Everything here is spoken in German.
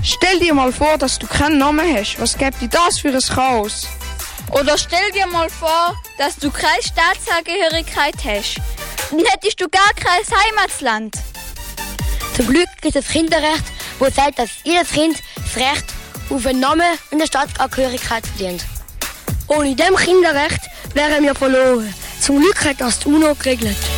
Stell dir mal vor, dass du keinen Namen hast. Was gibt dir das für ein Chaos? Oder stell dir mal vor, dass du keine Staatsangehörigkeit hast. Dann hättest du gar kein Heimatland. Zum Glück gibt es das Kinderrecht, wo sagt, dass jedes Kind das Recht auf einen Namen und eine Staatsangehörigkeit verdient. Ohne dem Kinderrecht wären wir verloren. Zum Glück hat das die UNO geregelt.